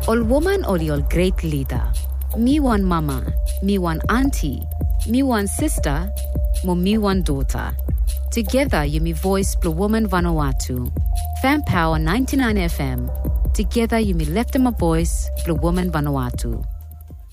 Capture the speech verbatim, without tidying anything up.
Ol woman ol your great leader. Me one mama, me one auntie, me one sister, mo me one daughter. Together you me voice Blue Woman Vanuatu. Fan Power ninety-nine F M. Together you me left my voice Blue Woman Vanuatu.